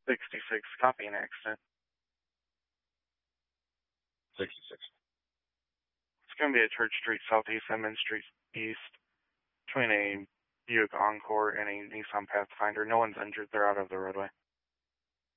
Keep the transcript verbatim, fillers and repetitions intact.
sixty-six, copy an accident. sixty-six. It's going to be at Church Street Southeast and Main Street East, between a Buick Encore and a Nissan Pathfinder. No one's injured. They're out of the roadway.